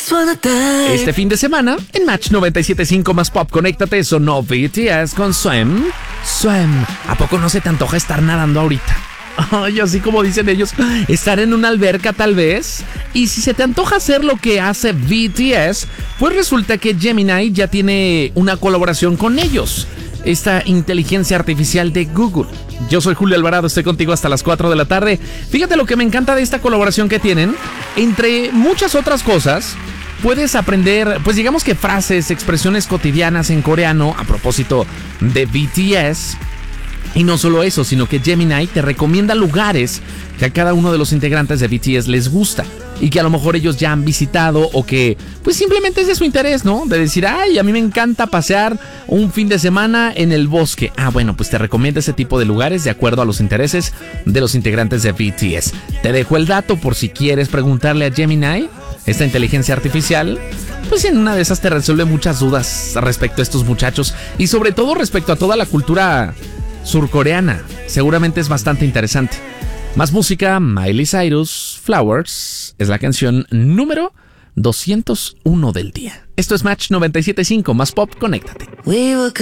Este fin de semana, en Match 97.5 más Pop, conéctate, sonó BTS con Swim. Swim, ¿a poco no se te antoja estar nadando ahorita? Ay, así como dicen ellos, estar en una alberca tal vez. Y si se te antoja hacer lo que hace BTS, pues resulta que Gemini ya tiene una colaboración con ellos, esta inteligencia artificial de Google. Yo soy Julio Alvarado, estoy contigo hasta las 4 de la tarde. Fíjate lo que me encanta de esta colaboración que tienen. Entre muchas otras cosas, puedes aprender, pues digamos que frases, expresiones cotidianas en coreano a propósito de BTS. Y no solo eso, sino que Gemini te recomienda lugares que a cada uno de los integrantes de BTS les gusta y que a lo mejor ellos ya han visitado o que pues simplemente es de su interés, ¿no? De decir, ay, a mí me encanta pasear un fin de semana en el bosque. Ah, bueno, pues te recomienda ese tipo de lugares de acuerdo a los intereses de los integrantes de BTS. Te dejo el dato por si quieres preguntarle a Gemini, esta inteligencia artificial. Pues en una de esas te resuelve muchas dudas respecto a estos muchachos y sobre todo respecto a toda la cultura surcoreana. Seguramente es bastante interesante. Más música, Miley Cyrus, Flowers, es la canción número 201 del día. Esto es Match 97.5, más Pop, conéctate.